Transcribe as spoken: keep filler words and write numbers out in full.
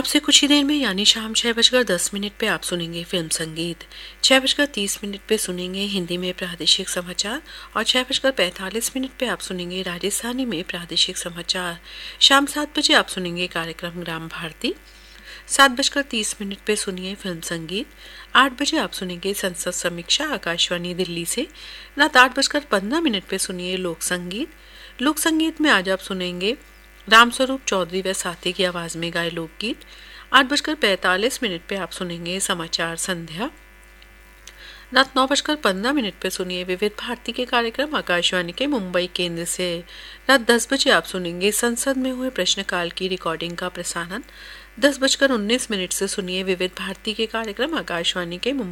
अब से कुछ ही देर में यानी शाम छः बजकर दस मिनट पे आप सुनेंगे फिल्म संगीत। छः बजकर तीस मिनट पे सुनेंगे हिंदी में प्रादेशिक समाचार और छः बजकर पैंतालीस मिनट पे आप सुनेंगे राजस्थानी में प्रादेशिक समाचार। शाम सात बजे आप सुनेंगे कार्यक्रम ग्राम भारती। सात बजकर तीस मिनट पे सुनिए फिल्म संगीत। आठ बजे आप सुनेंगे संसद समीक्षा आकाशवाणी दिल्ली से। रात आठ बजकर पंद्रह मिनट पे सुनिए लोक संगीत। लोक संगीत में आज आप सुनेंगे रामस्वरूप चौधरी व साथी की आवाज में गाए लोकगीत। आठ बजकर पैंतालीस मिनट पे आप सुनेंगे समाचार संध्या। रात नौ बजकर पंद्रह मिनट पे सुनिए विविध भारती के कार्यक्रम आकाशवाणी के मुंबई केंद्र से। रात दस बजे आप सुनेंगे संसद में हुए प्रश्नकाल की रिकॉर्डिंग का प्रसारण। दस बजकर उन्नीस मिनट से सुनिए विविध भारती के कार्यक्रम आकाशवाणी के मुंबई